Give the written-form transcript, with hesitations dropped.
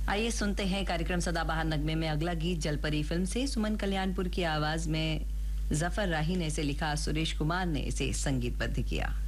आइए सुनते हैं कार्यक्रम सदाबहार नगमे में अगला गीत जलपरी फिल्म से सुमन कल्याणपुर की आवाज में जफर राही ने इसे लिखा, सुरेश कुमार ने इसे संगीतबद्ध किया।